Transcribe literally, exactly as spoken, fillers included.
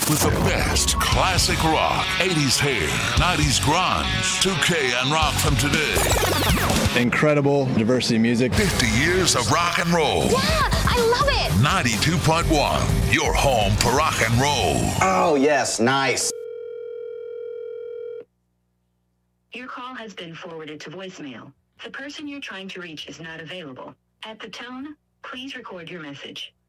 with the best classic rock, eighties hair, nineties grunge, two K and rock from today. Incredible diversity music. fifty years of rock and roll. Yeah, I love it. ninety-two point one, your home for rock and roll. Oh, yes, nice. Your call has been forwarded to voicemail. The person you're trying to reach is not available. At the tone, please record your message.